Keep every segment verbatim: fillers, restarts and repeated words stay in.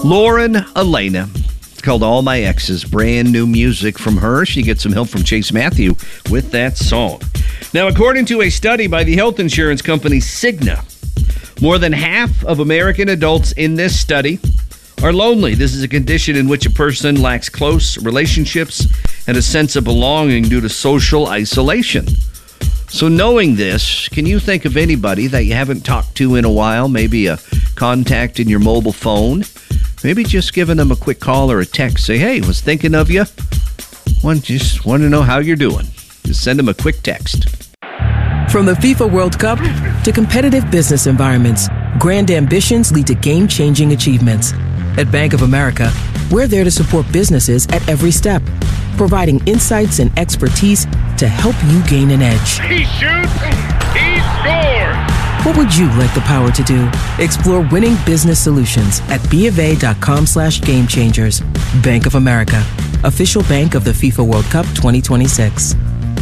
Lauren Elena. It's called All My Exes. Brand new music from her. She gets some help from Chase Matthew with that song. Now, according to a study by the health insurance company Cigna, more than half of American adults in this study are lonely. This is a condition in which a person lacks close relationships and a sense of belonging due to social isolation. So knowing this, can you think of anybody that you haven't talked to in a while? Maybe a contact in your mobile phone? Maybe just giving them a quick call or a text. Say, hey, was thinking of you. One, just want to know how you're doing. Just send them a quick text. From the FIFA World Cup to competitive business environments, grand ambitions lead to game-changing achievements. At Bank of America, we're there to support businesses at every step, providing insights and expertise to help you gain an edge. He shoots, he scores! What would you like the power to do? Explore winning business solutions at BofA.com slash game changers. Bank of America, official bank of the FIFA World Cup twenty twenty-six.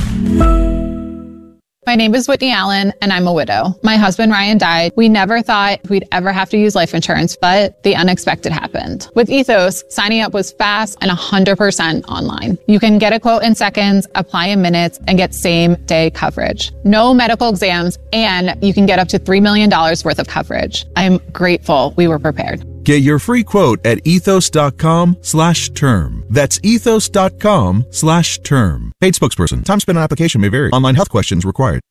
My name is Whitney Allen, and I'm a widow. My husband, Ryan, died. We never thought we'd ever have to use life insurance, but the unexpected happened. With Ethos, signing up was fast and one hundred percent online. You can get a quote in seconds, apply in minutes, and get same-day coverage. No medical exams, and you can get up to three million dollars worth of coverage. I'm grateful we were prepared. Get your free quote at ethos.com slash term. That's ethos.com slash term. Paid spokesperson. Time spent on application may vary. Online health questions required.